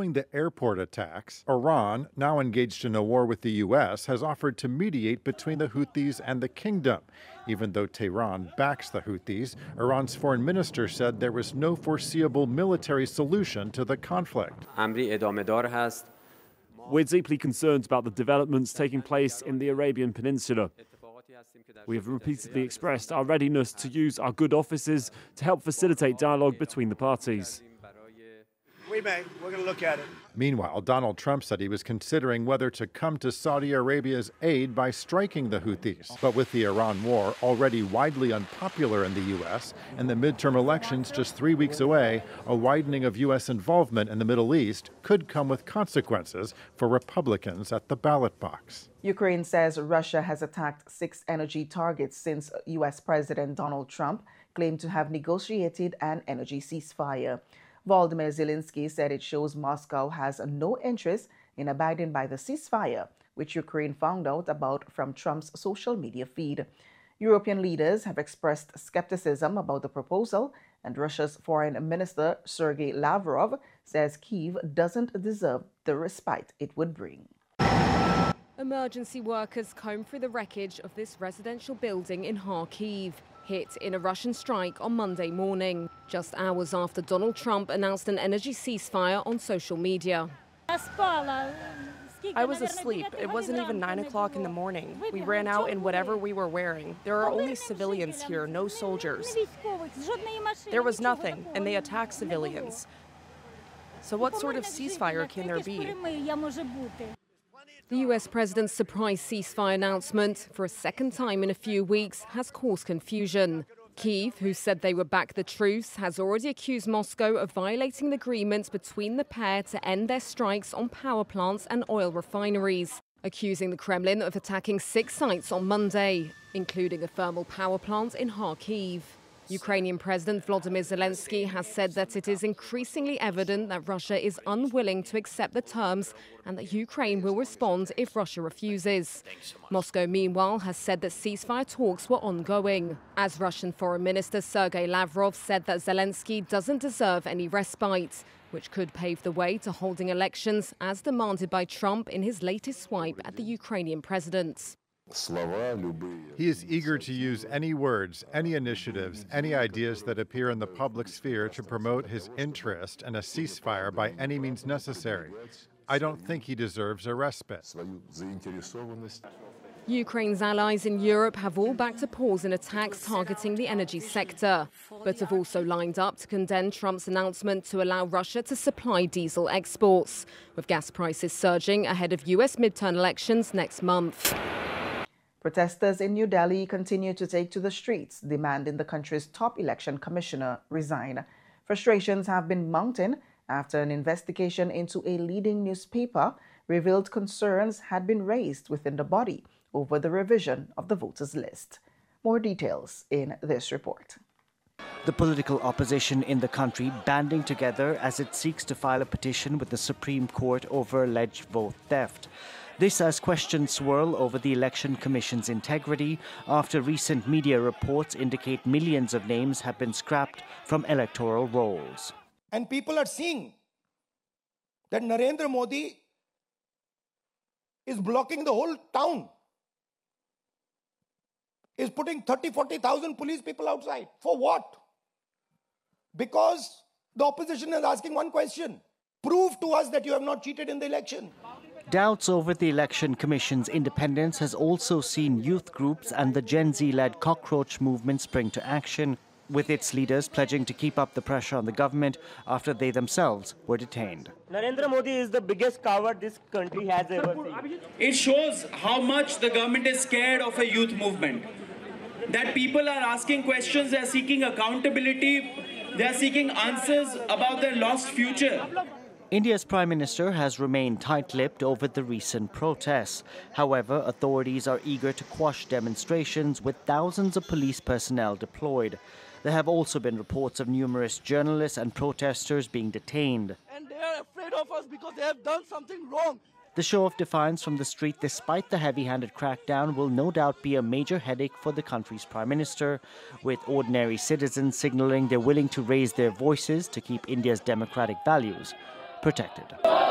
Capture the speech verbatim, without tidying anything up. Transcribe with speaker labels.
Speaker 1: following the airport attacks, Iran, now engaged in a war with the U S, has offered to mediate between the Houthis and the kingdom. Even though Tehran backs the Houthis, Iran's foreign minister said there was no foreseeable military solution to the conflict.
Speaker 2: We're deeply concerned about the developments taking place in the Arabian Peninsula. We have repeatedly expressed our readiness to use our good offices to help facilitate dialogue between the parties.
Speaker 3: We may. We're going to look at it.
Speaker 1: Meanwhile, Donald Trump said he was considering whether to come to Saudi Arabia's aid by striking the Houthis. But with the Iran war already widely unpopular in the U S and the midterm elections just three weeks away, a widening of U S involvement in the Middle East could come with consequences for Republicans at the ballot box.
Speaker 4: Ukraine says Russia has attacked six energy targets since U S President Donald Trump claimed to have negotiated an energy ceasefire. Volodymyr Zelensky said it shows Moscow has no interest in abiding by the ceasefire, which Ukraine found out about from Trump's social media feed. European leaders have expressed skepticism about the proposal, and Russia's Foreign Minister Sergei Lavrov says Kyiv doesn't deserve the respite it would bring.
Speaker 5: Emergency workers comb through the wreckage of this residential building in Kharkiv, hit in a Russian strike on Monday morning, just hours after Donald Trump announced an energy ceasefire on social media.
Speaker 6: I was asleep. It wasn't even nine o'clock in the morning. We ran out in whatever we were wearing. There are only civilians here, no soldiers. There was nothing, and they attacked civilians. So what sort of ceasefire can there be?
Speaker 5: The U S president's surprise ceasefire announcement, for a second time in a few weeks, has caused confusion. Kyiv, who said they would back the truce, has already accused Moscow of violating the agreement between the pair to end their strikes on power plants and oil refineries, accusing the Kremlin of attacking six sites on Monday, including a thermal power plant in Kharkiv. Ukrainian President Volodymyr Zelensky has said that it is increasingly evident that Russia is unwilling to accept the terms and that Ukraine will respond if Russia refuses. Moscow, meanwhile, has said that ceasefire talks were ongoing, as Russian Foreign Minister Sergei Lavrov said that Zelensky doesn't deserve any respite, which could pave the way to holding elections as demanded by Trump in his latest swipe at the Ukrainian president.
Speaker 1: He is eager to use any words, any initiatives, any ideas that appear in the public sphere to promote his interest in a ceasefire by any means necessary. I don't think he deserves a respite.
Speaker 5: Ukraine's allies in Europe have all backed a pause in attacks targeting the energy sector, but have also lined up to condemn Trump's announcement to allow Russia to supply diesel exports, with gas prices surging ahead of U S midterm elections next month.
Speaker 4: Protesters in New Delhi continue to take to the streets, demanding the country's top election commissioner resign. Frustrations have been mounting after an investigation into a leading newspaper revealed concerns had been raised within the body over the revision of the voters' list. More details in this report.
Speaker 7: The political opposition in the country banding together as it seeks to file a petition with the Supreme Court over alleged vote theft. This as questions swirl over the Election Commission's integrity after recent media reports indicate millions of names have been scrapped from electoral rolls.
Speaker 3: And people are seeing that Narendra Modi is blocking the whole town, is putting thirty, forty thousand police people outside. For what? Because the opposition is asking one question: prove to us that you have not cheated in the election.
Speaker 7: Doubts over the Election Commission's independence has also seen youth groups and the Gen Z-led cockroach movement spring to action, with its leaders pledging to keep up the pressure on the government after they themselves were detained.
Speaker 8: Narendra Modi is the biggest coward this country has ever seen.
Speaker 9: It shows how much the government is scared of a youth movement. That people are asking questions, they are seeking accountability, they are seeking answers about their lost future.
Speaker 7: India's Prime Minister has remained tight-lipped over the recent protests. However, authorities are eager to quash demonstrations with thousands of police personnel deployed. There have also been reports of numerous journalists and protesters being detained.
Speaker 10: And they are afraid of us because they have done something wrong.
Speaker 7: The show of defiance from the street, despite the heavy-handed crackdown, will no doubt be a major headache for the country's Prime Minister, with ordinary citizens signalling they're willing to raise their voices to keep India's democratic values protected.